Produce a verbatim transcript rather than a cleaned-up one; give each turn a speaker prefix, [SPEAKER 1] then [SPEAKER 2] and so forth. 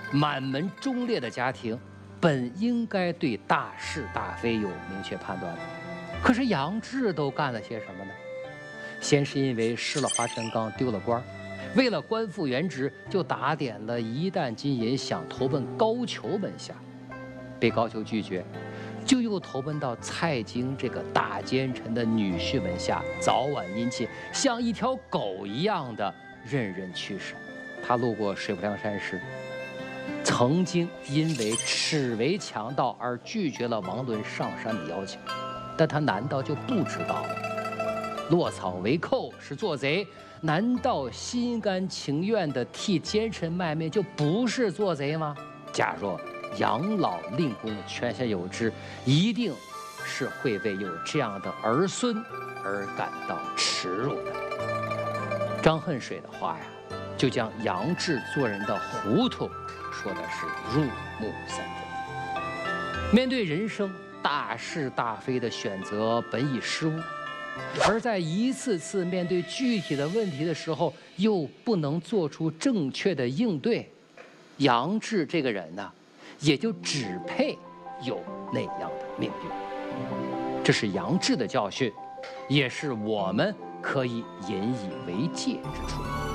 [SPEAKER 1] 满门忠烈的家庭，本应该对大是大非有明确判断的。可是杨志都干了些什么呢？先是因为失了华山岗，丢了官，为了官复原职，就打点了一担金银，想投奔高俅门下，被高俅拒绝，就又投奔到蔡京这个大奸臣的女婿门下，早晚殷勤，像一条狗一样的任人驱使。他路过水泊梁山时，曾经因为耻为强盗而拒绝了王伦上山的邀请，但他难道就不知道落草为寇是做贼？难道心甘情愿地替奸臣卖命就不是做贼吗？假若杨老令公泉下有知，一定是会为有这样的儿孙而感到耻辱的。张恨水的话呀，就将杨志做人的糊涂说的是入木三分。面对人生大是大非的选择，本已失误，而在一次次面对具体的问题的时候，又不能做出正确的应对，杨志这个人呢，也就只配有那样的命运。这是杨志的教训，也是我们可以引以为戒之处。